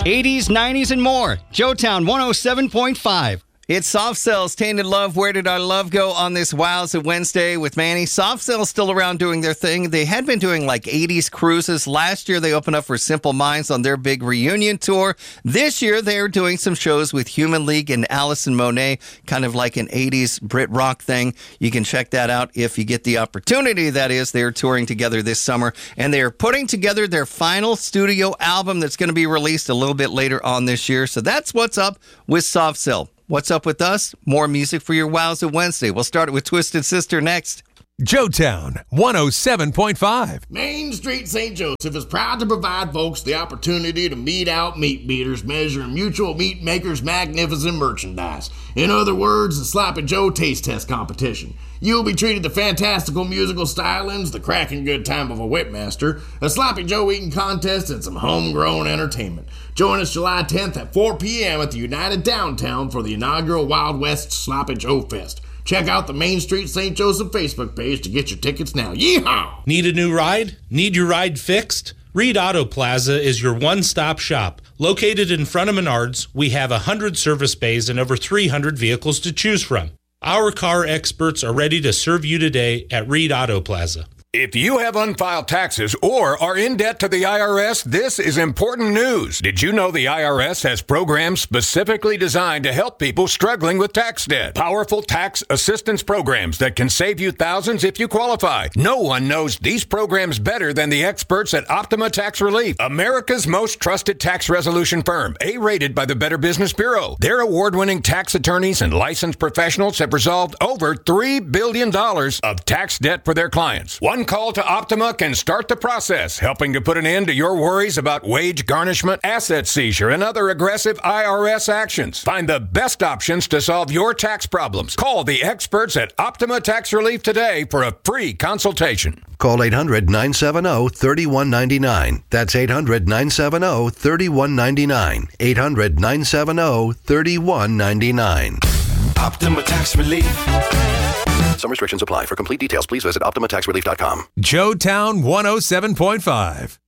80s, 90s, and more. Joetown 107.5. It's Soft Cell's Tainted Love. Where did our love go on this Wowza Wednesday with Manny? Soft Cell's still around doing their thing. They had been doing like 80s cruises. Last year, they opened up for Simple Minds on their big reunion tour. This year, they're doing some shows with Human League and Alison Monet, kind of like an 80s Brit rock thing. You can check that out if you get the opportunity, that is. They're touring together this summer, and they're putting together their final studio album that's going to be released a little bit later on this year. So that's what's up with Soft Cell. What's up with us? More music for your Wowza Wednesday. We'll start it with Twisted Sister next. Joetown 107.5. Main Street St. Joseph is proud to provide folks the opportunity to meet out meat beaters measuring Mutual Meat Makers' magnificent merchandise. In other words, the Sloppy Joe Taste Test Competition. You'll be treated to fantastical musical stylings, the cracking good time of a whipmaster, a Sloppy Joe eating contest, and some homegrown entertainment. Join us July 10th at 4 p.m. at the United Downtown for the inaugural Wild West Sloppy Joe Fest. Check out the Main Street St. Joseph Facebook page to get your tickets now. Yeehaw! Need a new ride? Need your ride fixed? Reed Auto Plaza is your one-stop shop. Located in front of Menards, we have 100 service bays and over 300 vehicles to choose from. Our car experts are ready to serve you today at Reed Auto Plaza. If you have unfiled taxes or are in debt to the IRS, this is important news. Did you know the IRS has programs specifically designed to help people struggling with tax debt? Powerful tax assistance programs that can save you thousands if you qualify. No one knows these programs better than the experts at Optima Tax Relief, America's most trusted tax resolution firm, A-rated by the Better Business Bureau. Their award-winning tax attorneys and licensed professionals have resolved over $3 billion of tax debt for their clients. One call to Optima can start the process, helping to put an end to your worries about wage garnishment, asset seizure, and other aggressive IRS actions. Find the best options to solve your tax problems. Call the experts at Optima Tax Relief today for a free consultation. Call 800-970-3199. That's 800-970-3199. 800-970-3199. Optima Tax Relief. Some restrictions apply. For complete details, please visit OptimaTaxRelief.com. Joetown 107.5.